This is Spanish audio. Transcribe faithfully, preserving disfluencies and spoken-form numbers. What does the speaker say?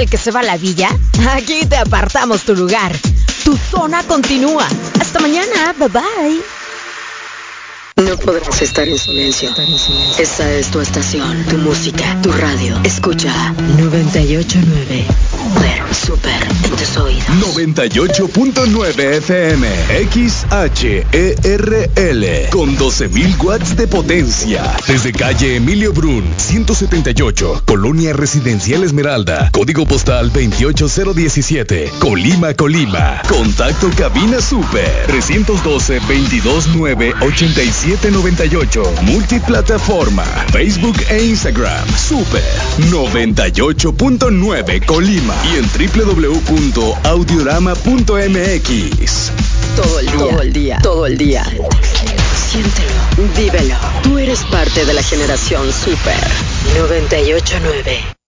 el que se va a la villa? Aquí te apartamos tu lugar. Tu zona continúa. Hasta mañana. Bye bye. No podrás estar en silencio. Esta es tu estación, tu música, tu radio. Escucha noventa y ocho punto nueve. Super en tus oídos. noventa y ocho punto nueve F M. X H E R L. Con doce mil watts de potencia. Desde calle Emilio Brun, ciento setenta y ocho. Colonia Residencial Esmeralda. Código postal veintiocho mil diecisiete. Colima, Colima. Contacto cabina Super. trescientos doce, veintidós nueve, ochenta y siete noventa y ocho. Multiplataforma. Facebook e Instagram. Super noventa y ocho punto nueve Colima. Y en doble u doble u doble u punto audiorama punto m x. Todo el día, todo el día, todo el día. Siéntelo, vívelo. Tú eres parte de la generación Super noventa y ocho punto nueve.